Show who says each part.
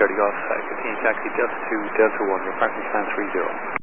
Speaker 1: Charlie Golf, continue taxi just to Delta 1, your parking stand 30.